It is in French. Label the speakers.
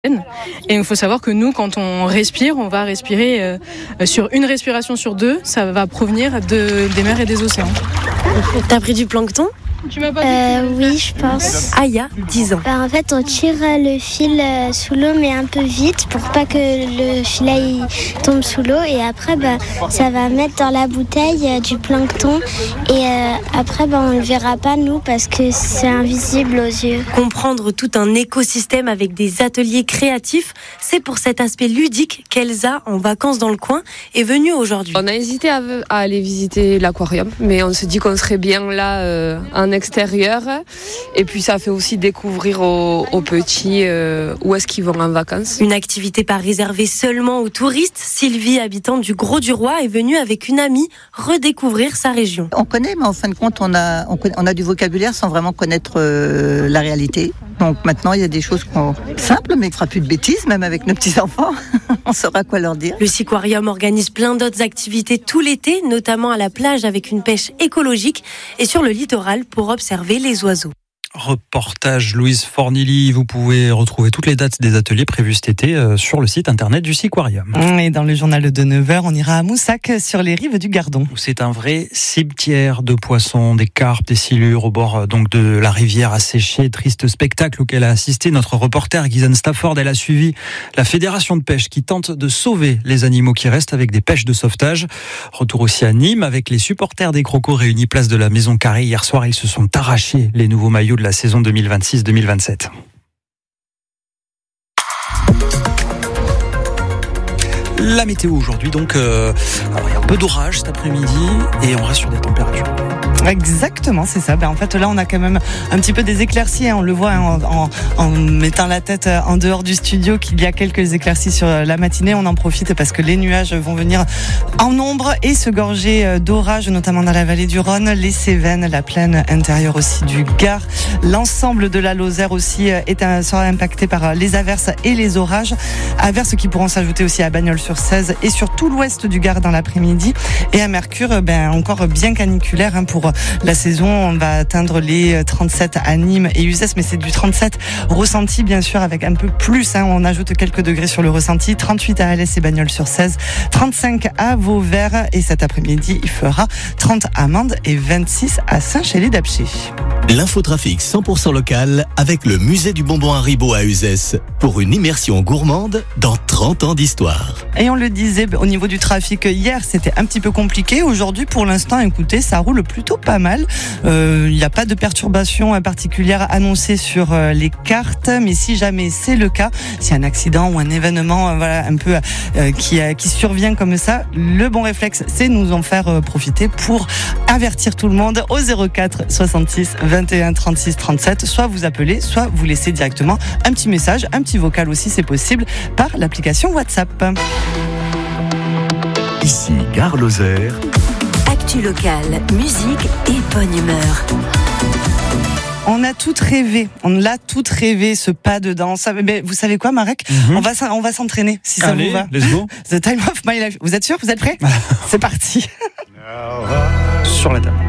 Speaker 1: Et il faut savoir que nous, quand on respire, on va respirer sur une respiration sur deux, ça va provenir des mers et des océans.
Speaker 2: T'as pris du plancton ?
Speaker 1: Tu m'as pas
Speaker 3: Oui, je pense.
Speaker 2: Aya, 10 ans.
Speaker 3: En fait, on tire le fil sous l'eau, mais un peu vite pour pas que le filet il tombe sous l'eau. Et après, ça va mettre dans la bouteille du plancton. Et après, on ne le verra pas, nous, parce que c'est invisible aux yeux.
Speaker 2: Comprendre tout un écosystème avec des ateliers créatifs, c'est pour cet aspect ludique qu'Elsa, en vacances dans le coin, est venue aujourd'hui.
Speaker 4: On a hésité à aller visiter l'aquarium, mais on se dit qu'on serait bien là en extérieur. Et puis ça fait aussi découvrir aux petits où est-ce qu'ils vont en vacances.
Speaker 2: Une activité pas réservée seulement aux touristes. Sylvie, habitante du Gros-du-Roi, est venue avec une amie redécouvrir sa région.
Speaker 5: On connaît, mais en fin de compte, on a du vocabulaire sans vraiment connaître la réalité. Donc maintenant, il y a des choses simples, mais on ne fera plus de bêtises, même avec nos petits-enfants. On saura quoi leur dire.
Speaker 2: Le Siquarium organise plein d'autres activités tout l'été, notamment à la plage avec une pêche écologique et sur le littoral pour observer les oiseaux.
Speaker 6: Reportage Louise Fornilly. Vous pouvez retrouver toutes les dates des ateliers prévus cet été sur le site internet du Siquarium.
Speaker 7: Et dans le journal de 9h, on ira à Moussac sur les rives du Gardon.
Speaker 6: C'est un vrai cimetière de poissons, des carpes, des silures au bord donc de la rivière asséchée. Triste spectacle auquel a assisté notre reporter Gizan Stafford. Elle a suivi la fédération de pêche qui tente de sauver les animaux qui restent avec des pêches de sauvetage. Retour aussi à Nîmes avec les supporters des Crocos réunis place de la Maison Carrée. Hier soir, ils se sont arrachés les nouveaux maillots de la saison 2026-2027. La météo aujourd'hui, donc, il y a un peu d'orage cet après-midi et on reste sur des températures.
Speaker 7: Exactement, c'est ça. En fait, là, on a quand même un petit peu des éclaircies. On le voit en mettant la tête en dehors du studio qu'il y a quelques éclaircies sur la matinée. On en profite parce que les nuages vont venir en nombre et se gorger d'orage, notamment dans la vallée du Rhône, les Cévennes, la plaine intérieure aussi du Gard. L'ensemble de la Lozère aussi sera impacté par les averses et les orages. Averses qui pourront s'ajouter aussi à Bagnols-sur-Cèze et sur tout l'ouest du Gard dans l'après-midi. Et à Mercure, encore bien caniculaire pour la saison. On va atteindre les 37 à Nîmes et Uzès, mais c'est du 37 ressenti, bien sûr, avec un peu plus. On ajoute quelques degrés sur le ressenti. 38 à Alès et Bagnols-sur-Cèze, 35 à Vauvert. Et cet après-midi, il fera 30 à Mende et 26 à Saint-Chély-d'Apcher.
Speaker 8: L'infotrafic 100% local avec le musée du bonbon Haribo à Uzès pour une immersion gourmande dans 30 ans d'histoire.
Speaker 7: Et on le disait, au niveau du trafic, hier, c'était un petit peu compliqué. Aujourd'hui, pour l'instant, écoutez, ça roule plutôt pas mal. Il n'y a pas de perturbations particulières annoncées sur les cartes, mais si jamais c'est le cas, si un accident ou un événement un peu qui survient comme ça, le bon réflexe, c'est nous en faire profiter pour avertir tout le monde au 04 66 21 36 37. Soit vous appelez, soit vous laissez directement un petit message, un petit vocal aussi, c'est possible, par l'application WhatsApp.
Speaker 8: Ici Gare Lozère.
Speaker 2: Actu locale, musique et bonne humeur.
Speaker 7: On l'a toutes rêvé, ce pas de danse. Mais vous savez quoi, Marek ? On va s'entraîner, si ça vous va.
Speaker 6: Let's go.
Speaker 7: The time of my life. Vous êtes sûr ? Vous êtes prêts ? C'est parti.
Speaker 6: Sur la table.